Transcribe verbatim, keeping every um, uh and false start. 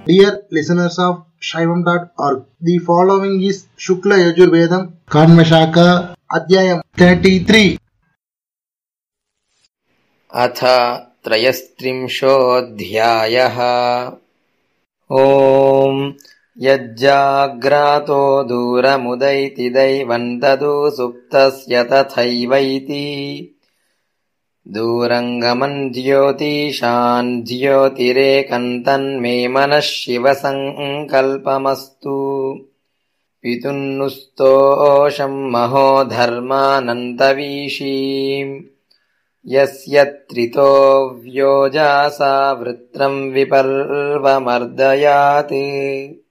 Dear listeners of Shaivam dot org, the following is Shukla Yajurvedam Kanvashaka Adhyayam thirty-three. अथ त्रयस्त्रिंशोऽध्यायः। ॐ यज्जाग्रातो दूरमुदैति दैवं तदु सुप्तस्य तथैवैति दूरङ्गमन् ज्योतिषान् ज्योतिरेकं तन्मे मनः शिवसङ्कल्पमस्तु। पितुन्नुस्तोषं महो धर्मानन्तवीशीम् यस्य त्रितो व्योजासा वृत्रं विपर्वमर्दयात्।